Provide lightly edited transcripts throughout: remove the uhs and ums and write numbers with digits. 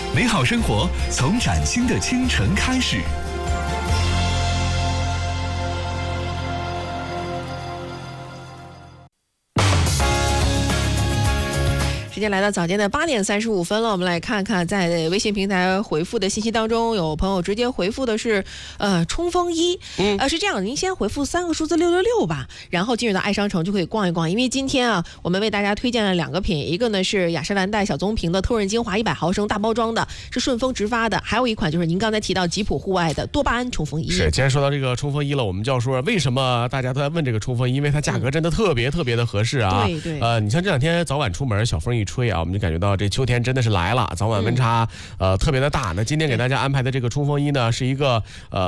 美好生活从崭新的清晨开始。 时间来到早间的8点35分了，我们来看看在微信平台回复的信息当中，有朋友直接回复的是冲锋衣，是这样，您先回复3个数字666吧，然后进入到爱商城就可以逛一逛。因为今天啊，我们为大家推荐了2个品，一个呢是雅诗兰黛小棕瓶的透润精华100毫升大包装的，是顺丰直发的，还有一款就是您刚才提到吉普户外的多巴胺冲锋衣。 是，既然说到这个冲锋衣了，我们就要说为什么大家都在问这个冲锋衣，因为它价格真的特别的合适啊。 对对。 你像这2天早晚出门，小风一吹啊，我们就感觉到这秋天真的是来了，早晚温差特别的大。那今天给大家安排的这个冲锋衣呢，是一个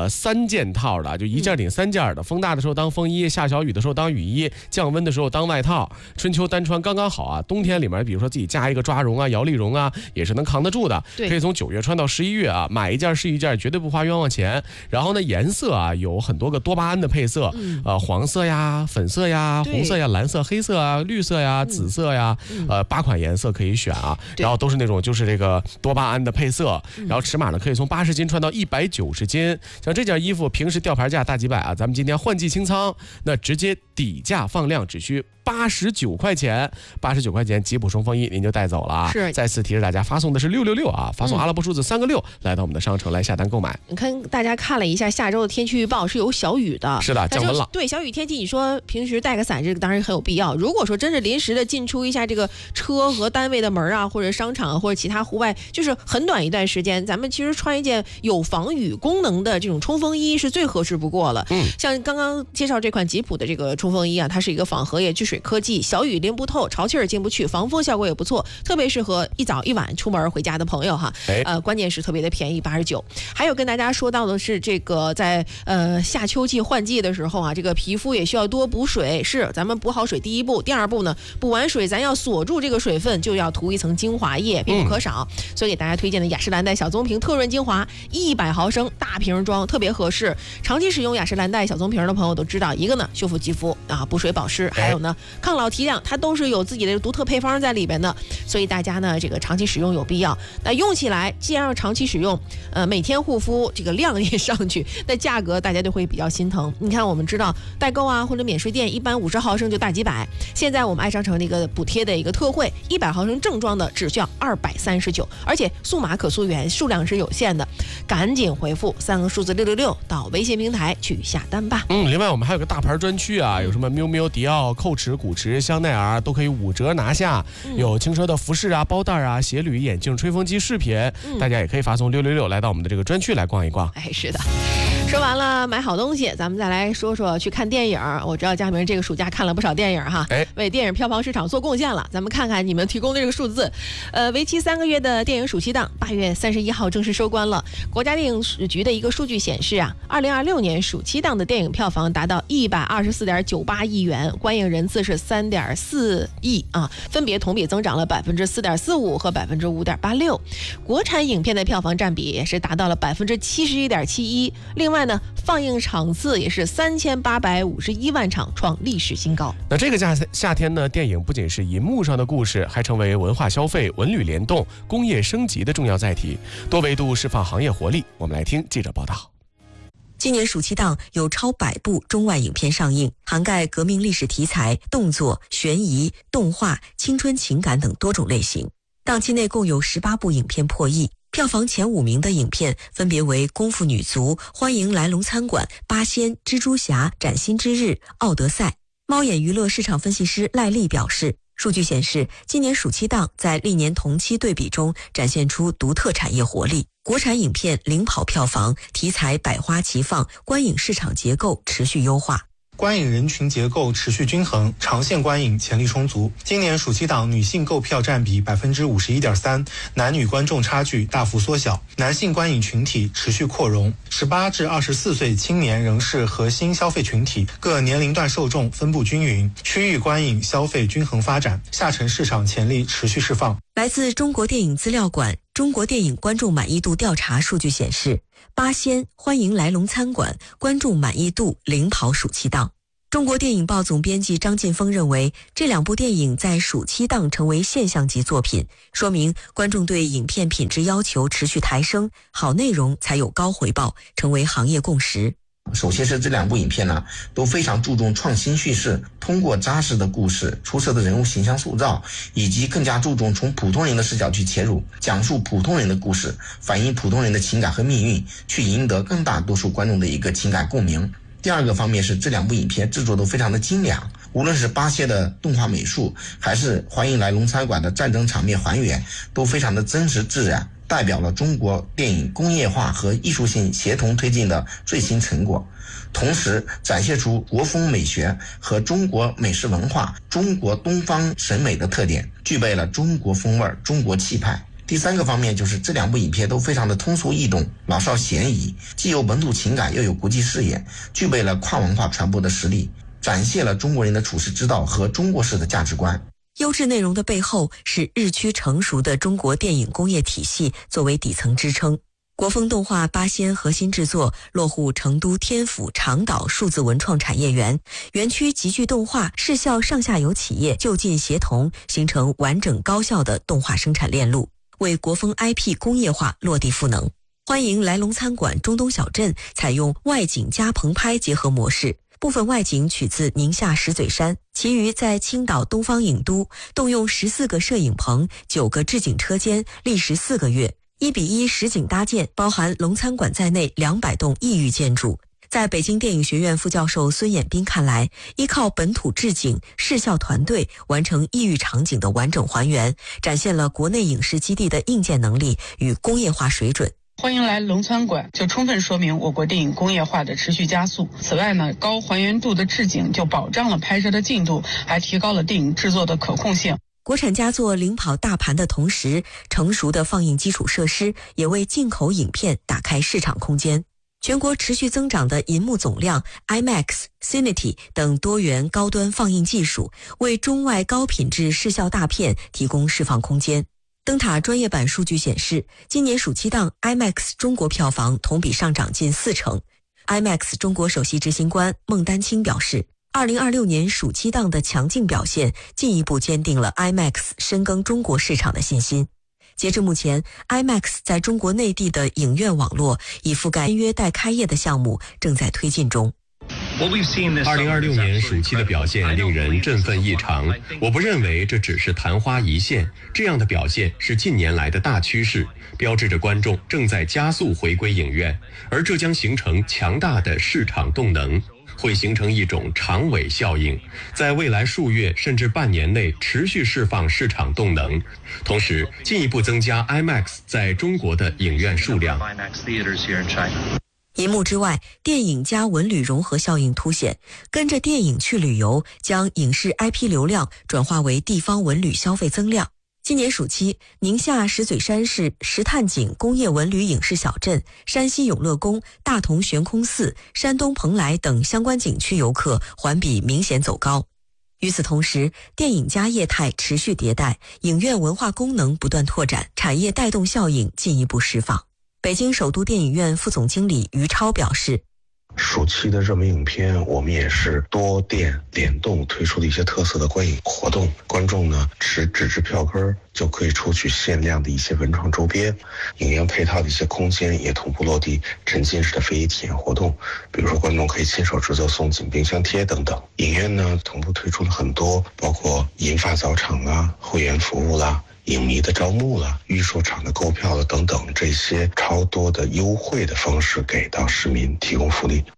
3件套的，就1件顶3件的，风大的时候当风衣，下小雨的时候当雨衣，降温的时候当外套，春秋单穿刚刚好啊。冬天里面比如说自己加一个抓绒啊、摇粒绒啊，也是能扛得住的。可以从9月穿到11月啊，买一件是一件，绝对不花冤枉钱。然后呢，颜色啊有很多个多巴胺的配色，黄色呀、粉色呀、红色呀、蓝色、黑色啊、绿色呀、紫色呀，8款颜色可以选啊。然后都是那种就是这个多巴胺的配色，然后尺码呢可以从80斤穿到190斤。像这件衣服平时吊牌价大几百啊，咱们今天换季清仓，那直接底价放量，只需89块钱，89块钱吉普冲锋衣您就带走了啊！ 是， 再次提示大家，发送的是666啊，发送阿拉伯数字3个6，来到我们的商城来下单购买。 你看，大家看了一下下周的天气预报是有小雨的， 是的，降温了。 对，小雨天气，你说平时带个伞，这个当然很有必要。如果说真是临时的进出一下这个车和单位的门啊，或者商场啊，或者其他户外，就是很短一段时间，咱们其实穿一件有防雨功能的这种冲锋衣是最合适不过了。像刚刚介绍这款吉普的这个冲锋衣啊，它是一个仿荷叶聚水科技，小雨淋不透，潮气儿进不去，防风效果也不错，特别适合一早一晚出门回家的朋友哈。关键是特别的便宜，89。还有跟大家说到的是，这个在夏秋季换季的时候啊，这个皮肤也需要多补水。是，咱们补好水第一步，第二步呢，补完水咱要锁住这个水分，就要涂一层精华液，必不可少。所以给大家推荐的雅诗兰黛小棕瓶特润精华100毫升大瓶装，特别合适。长期使用雅诗兰黛小棕瓶的朋友都知道，一个呢修复肌肤啊，补水保湿，还有呢抗老提亮，它都是有自己的独特配方在里边的。所以大家呢这个长期使用有必要。那用起来既然要长期使用，每天护肤，这个量也上去，那价格大家就会比较心疼。你看我们知道代购啊或者免税店一般50毫升就大几百，现在我们爱商城那个补贴的一个特惠，100毫升正装的只需要239，而且速码可溯源，数量是有限的，赶紧回复3个数字666到微信平台去下单吧。 另外我们还有个大牌专区啊，有什么喵喵、迪奥、蔻驰、古驰、香奈儿都可以5折拿下，有轻奢的服饰啊、包袋啊、鞋履、眼镜、吹风机饰品，大家也可以发送666来到我们的这个专区来逛一逛。 是的。说完了买好东西，咱们再来说说去看电影。我知道佳明这个暑假看了不少电影哈，为电影票房市场做贡献了。咱们看看你们提供的这个数字，为期3个月的电影暑期档8月31号正式收官了。国家电影局的一个数据显示啊，2026年暑期档的电影票房达到124.98亿元，观影人次是3.4亿啊，分别同比增长了4.45%和5.86%。国产影片的票房占比也是达到了71.71%。另外呢，放映场次也是3851万场，创历史新高。 那这个夏天呢，电影不仅是银幕上的故事，还成为文化消费、文旅联动、工业升级的重要载体，多维度释放行业活力。我们来听记者报道。 今年暑期档有超100部中外影片上映，涵盖革命历史题材、动作、悬疑、动画、青春情感等多种类型。档期内共有18部影片破亿。票房前5名的影片分别为《功夫女足》、《欢迎来龙餐馆》、《八仙》、《蜘蛛侠》、《崭新之日》、《奥德赛》。猫眼娱乐市场分析师赖丽表示，数据显示，今年暑期档在历年同期对比中展现出独特产业活力，国产影片领跑票房，题材百花齐放，观影市场结构持续优化。 观影人群结构持续均衡，长线观影潜力充足。今年暑期档女性购票占比51.3%，男女观众差距大幅缩小，男性观影群体持续扩容。18至24岁青年仍是核心消费群体，各年龄段受众分布均匀，区域观影消费均衡发展，下沉市场潜力持续释放。 来自中国电影资料馆中国电影观众满意度调查数据显示，八仙、欢迎来龙餐馆观众满意度领跑暑期档。 中国电影报总编辑张晋峰认为，这2部电影在暑期档成为现象级作品，说明观众对影片品质要求持续抬升，好内容才有高回报，成为行业共识。 首先是这2部影片呢，都非常注重创新叙事，通过扎实的故事、出色的人物形象塑造，以及更加注重从普通人的视角去切入，讲述普通人的故事，反映普通人的情感和命运，去赢得更大多数观众的一个情感共鸣。第二个方面是这2部影片制作都非常的精良，无论是巴谢的动画美术，还是欢迎来龙餐馆的战争场面还原，都非常的真实自然，代表了中国电影工业化和艺术性协同推进的最新成果，同时展现出国风美学和中国美食文化、中国东方审美的特点，具备了中国风味、中国气派。第3个方面就是这2部影片都非常的通俗易懂，老少咸宜，既有本土情感又有国际视野，具备了跨文化传播的实力，展现了中国人的处世之道和中国式的价值观。 优质内容的背后是日趋成熟的中国电影工业体系作为底层支撑。国风动画八仙核心制作落户成都天府长岛数字文创产业园，园区集聚动画、视效上下游企业就近协同，形成完整高效的动画生产链路，为国风 IP 工业化落地赋能。欢迎来龙餐馆中东小镇采用外景加棚拍结合模式，部分外景取自宁夏石嘴山，其余在青岛东方影都，动用14个摄影棚、9个置景车间，历时4个月，1:1实景搭建，包含龙餐馆在内200栋异域建筑。在北京电影学院副教授孙衍斌看来，依靠本土置景、视效团队完成异域场景的完整还原，展现了国内影视基地的硬件能力与工业化水准。 欢迎来龙餐馆就充分说明我国电影工业化的持续加速。此外呢，高还原度的置景就保障了拍摄的进度，还提高了电影制作的可控性。 国产佳作领跑大盘的同时，成熟的放映基础设施也为进口影片打开市场空间。全国持续增长的银幕总量、IMAX、Cinity 等多元高端放映技术，为中外高品质视效大片提供释放空间。灯塔专业版数据显示，今年暑期档 IMAX 中国票房同比上涨近40%。IMAX 中国首席执行官孟丹青表示，2026年暑期档的强劲表现进一步坚定了 IMAX 深耕中国市场的信心。截至目前 ，IMAX 在中国内地的影院网络已覆盖约待开业的项目，正在推进中。 2026年暑期的表现令人振奋异常，我不认为这只是昙花一现，这样的表现是近年来的大趋势，标志着观众正在加速回归影院，而这将形成强大的市场动能，会形成一种长尾效应，在未来数月甚至半年内持续释放市场动能，同时进一步增加 IMAX 在中国的影院数量。 银幕之外，电影加文旅融合效应凸显，跟着电影去旅游，将影视 IP 流量转化为地方文旅消费增量。今年暑期，宁夏石嘴山市石炭井工业文旅影视小镇、山西永乐宫、大同悬空寺、山东蓬莱等相关景区游客环比明显走高。与此同时，电影加业态持续迭代，影院文化功能不断拓展，产业带动效应进一步释放。北京首都电影院副总经理于超表示， 暑期的热门影片，我们也是多店联动推出的一些特色的观影活动，观众呢持纸质票根就可以抽取限量的一些文创周边，影院配套的一些空间也同步落地沉浸式的非遗体验活动，比如说观众可以亲手制作送景冰箱贴等等。影院呢同步推出了很多包括银发早场啦、会员服务啦、影迷的招募了、预售场的购票了等等，这些超多的优惠的方式给到市民提供福利。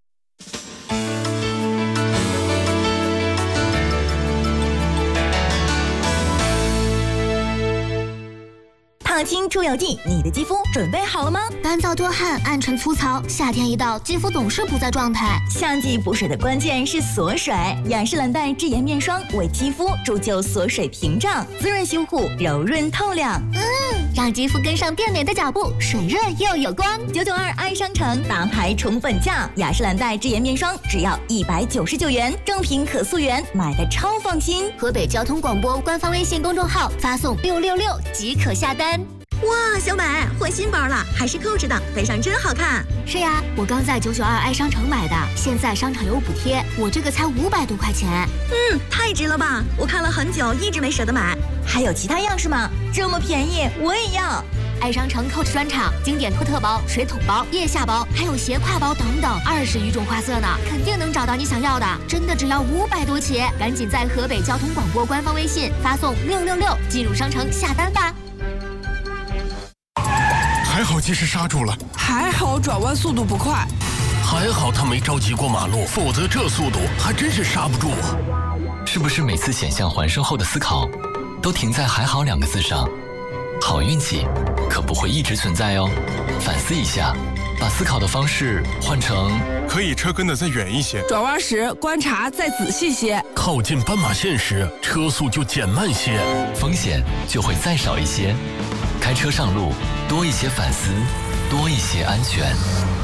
烫青出油剂，你的肌肤准备好了吗？ 干燥多汗、暗沉粗糙，夏天一到，肌肤总是不在状态。 夏季补水的关键是锁水，雅诗兰黛智妍面霜为肌肤铸就锁水屏障，滋润修护，柔润透亮。 让肌肤跟上变美的脚步，水润又有光。 992爱商城大牌宠粉价，雅诗兰黛智妍面霜只要199元，正品可溯源，买的超放心。 河北交通广播官方微信公众号发送666即可下单。 哇，小美换新包了，还是Coach的，背上真好看。 是呀，我刚在992爱商城买的，现在商场有补贴，我这个才500多块钱。 太值了吧！我看了很久，一直没舍得买。还有其他样式吗？这么便宜，我也要。 爱商城 Coach 专场，经典托特包、水桶包、腋下包，还有斜挎包等等，20余种花色呢，肯定能找到你想要的。真的只要500多起，赶紧在河北交通广播官方微信发送666进入商城下单吧。 还好及时刹住了， 还好转弯速度不快， 还好他没着急过马路，否则这速度还真是刹不住啊！ 是不是每次险象环生后的思考，都停在“还好”2个字上？好运气可不会一直存在哦，反思一下，把思考的方式换成可以车跟得再远一些， 转弯时观察再仔细些， 靠近斑马线时车速就减慢些， 风险就会再少一些。开车上路，多一些反思，多一些安全。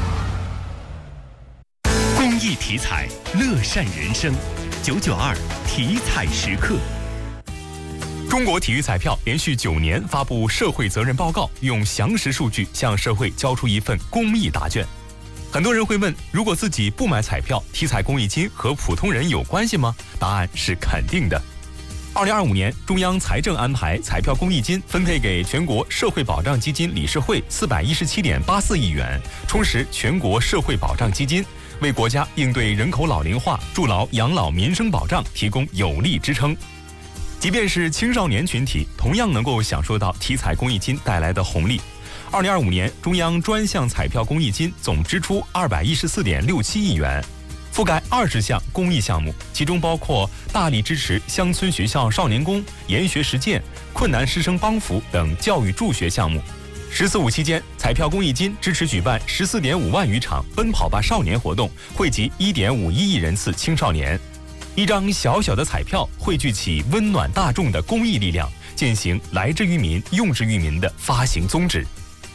公益体彩，乐善人生。992体彩时刻。 中国体育彩票连续9年发布社会责任报告，用详实数据向社会交出一份公益答卷。很多人会问，如果自己不买彩票，体彩公益金和普通人有关系吗？答案是肯定的。2025年，中央财政安排彩票公益金分配给全国社会保障基金理事会417.84亿元，充实全国社会保障基金，为国家应对人口老龄化、筑牢养老民生保障提供有力支撑。即便是青少年群体，同样能够享受到体彩公益金带来的红利。2025年，中央专项彩票公益金总支出214.67亿元，覆盖20项公益项目，其中包括大力支持乡村学校少年宫、研学实践、困难师生帮扶等教育助学项目。“14·5”期间，彩票公益金支持举办14.5万余场奔跑吧少年活动，惠及1.51亿人次青少年。一张小小的彩票汇聚起温暖大众的公益力量，践行来之于民、用之于民的发行宗旨。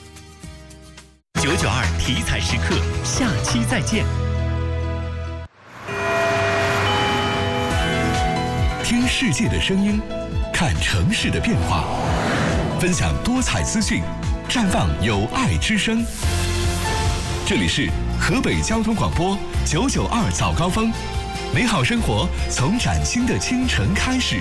992体彩时刻，下期再见。听世界的声音，看城市的变化，分享多彩资讯，绽放有爱之声。这里是河北交通广播992早高峰，美好生活从崭新的清晨开始。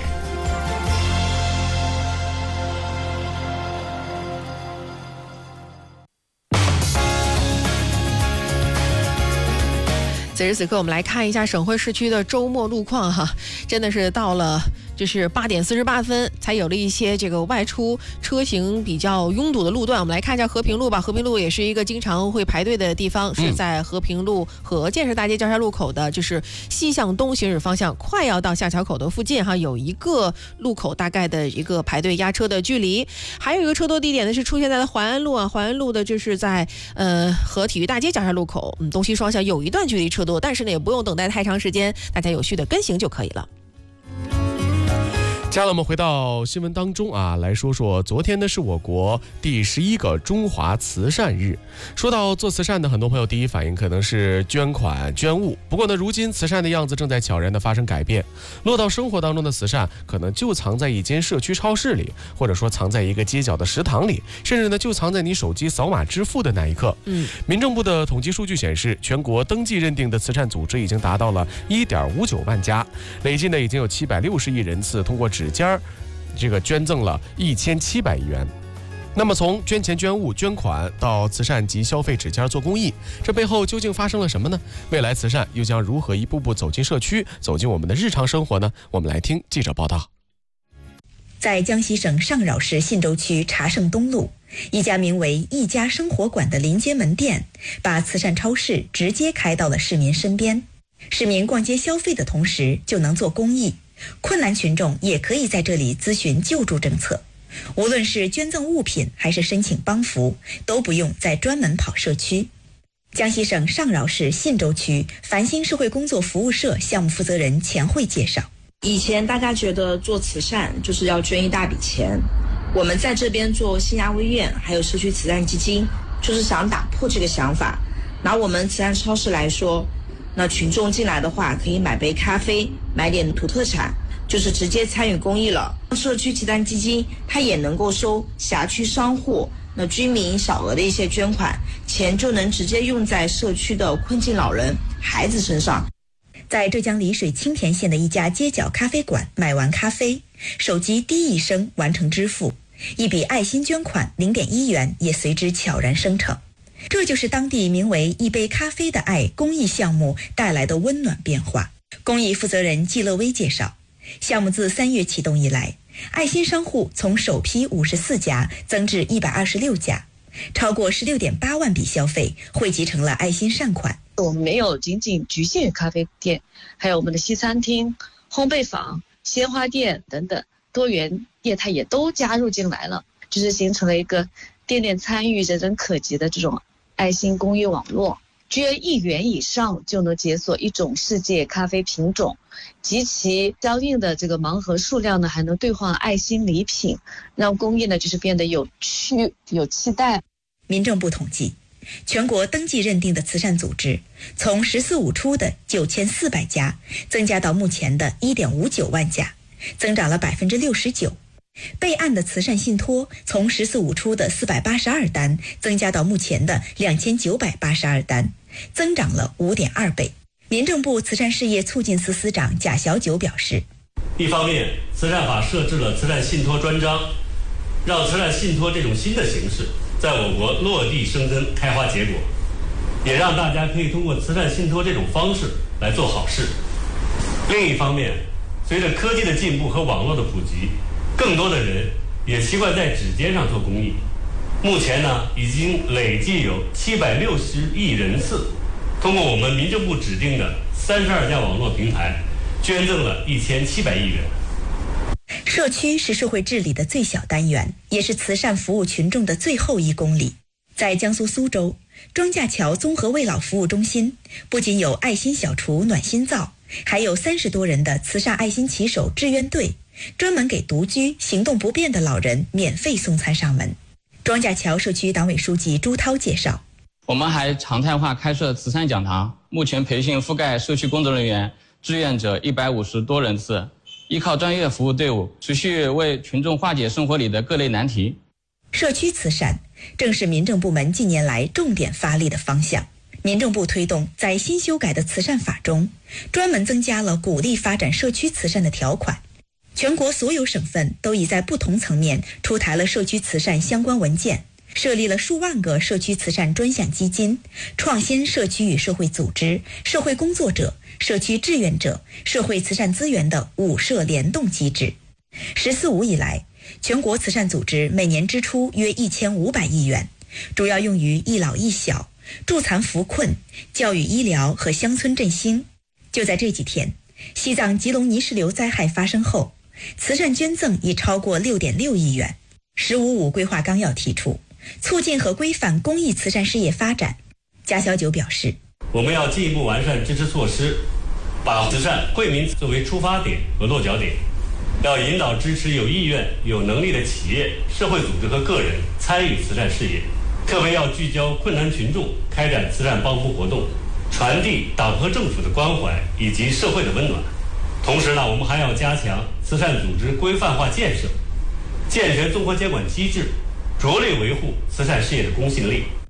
此时此刻，我们来看一下省会市区的周末路况哈，真的是到了就是8点48分才有了一些这个外出车型比较拥堵的路段。我们来看一下和平路吧，和平路也是一个经常会排队的地方，是在和平路和建设大街交叉路口的，就是西向东行驶方向，快要到下桥口的附近哈，有一个路口大概的一个排队压车的距离。还有一个车多地点呢是出现在了淮安路啊，淮安路的就是在和体育大街交叉路口，东西双向有一段距离车多，但是呢也不用等待太长时间，大家有序的跟行就可以了。 接下来我们回到新闻当中啊，来说说昨天呢是我国第11个中华慈善日。说到做慈善的，很多朋友第一反应可能是捐款捐物，不过呢，如今慈善的样子正在悄然的发生改变，落到生活当中的慈善可能就藏在一间社区超市里，或者说藏在一个街角的食堂里，甚至呢就藏在你手机扫码支付的那一刻。民政部的统计数据显示，全国登记认定的慈善组织已经达到了1.59万家，累计呢已经有760亿人次通过指尖这个捐赠了1700亿元。那么从捐钱捐物捐款到慈善及消费指尖做公益，这背后究竟发生了什么呢？未来慈善又将如何一步步走进社区，走进我们的日常生活呢？我们来听记者报道。 在江西省上饶市信州区茶圣东路，一家名为一家生活馆的临街门店，把慈善超市直接开到了市民身边。市民逛街消费的同时就能做公益，困难群众也可以在这里咨询救助政策。无论是捐赠物品还是申请帮扶，都不用再专门跑社区。江西省上饶市信州区繁星社会工作服务社项目负责人钱慧介绍， 以前大家觉得做慈善就是要捐一大笔钱，我们在这边做新芽微院还有社区慈善基金，就是想打破这个想法。拿我们慈善超市来说，那群众进来的话可以买杯咖啡，买点土特产， 就是直接参与公益了。社区慈善基金它也能够收辖区商户、居民小额的一些捐款，钱就能直接用在社区的困境老人、孩子身上。 在浙江丽水青田县的一家街角咖啡馆买完咖啡，手机滴一声完成支付，一笔爱心捐款0.1元也随之悄然生成。这就是当地名为一杯咖啡的爱公益项目带来的温暖变化。公益负责人季乐威介绍，项目自3月启动以来，爱心商户从首批54家增至126家，超过16.8万笔消费汇集成了爱心善款。 我们没有仅仅局限于咖啡店，还有我们的西餐厅、烘焙坊、鲜花店等等多元业态也都加入进来了，就是形成了一个店店参与、人人可及的这种爱心公益网络。捐1元以上就能解锁一种世界咖啡品种，及其相应的这个盲盒数量呢，还能兑换爱心礼品，让公益呢就是变得有趣、有期待。 民政部统计，全国登记认定的慈善组织从“14五”初的9400家增加到目前的1.59万家，增长了69%。备案的慈善信托从“14五”初的482单增加到目前的2982单，增长了5.2倍。民政部慈善事业促进司司长贾小九表示， 一方面，慈善法设置了慈善信托专章，让慈善信托这种新的形式在我国落地生根、开花结果，也让大家可以通过慈善信托这种方式来做好事。另一方面，随着科技的进步和网络的普及，更多的人也习惯在指尖上做公益。目前呢，已经累计有760亿人次通过我们民政部指定的32家网络平台捐赠了1700亿元。 社区是社会治理的最小单元，也是慈善服务群众的最后1公里。在江苏苏州庄稼桥综合慰老服务中心，不仅有爱心小厨暖心灶，还有30多人的慈善爱心骑手志愿队，专门给独居、行动不便的老人免费送餐上门。庄稼桥社区党委书记朱涛介绍， 我们还常态化开设慈善讲堂，目前培训覆盖社区工作人员、志愿者150多人次，依靠专业服务队伍，持续为群众化解生活里的各类难题。 社区慈善正是民政部门近年来重点发力的方向。民政部推动在新修改的慈善法中，专门增加了鼓励发展社区慈善的条款。全国所有省份都已在不同层面出台了社区慈善相关文件，设立了数万个社区慈善专项基金，创新社区与社会组织、社会工作者、社区志愿者、社会慈善资源的5社联动机制。14五以来，全国慈善组织每年支出约1500亿元，主要用于一老一小、助残扶困、教育医疗和乡村振兴。就在这几天，西藏吉隆泥石流灾害发生后，慈善捐赠已超过6.6亿元。15五规划纲要提出，促进和规范公益慈善事业发展。贾小九表示， 我们要进一步完善支持措施，把慈善惠民作为出发点和落脚点，要引导支持有意愿、有能力的企业、社会组织和个人参与慈善事业，特别要聚焦困难群众，开展慈善帮扶活动，传递党和政府的关怀以及社会的温暖。同时呢，我们还要加强慈善组织规范化建设，健全综合监管机制，着力维护慈善事业的公信力。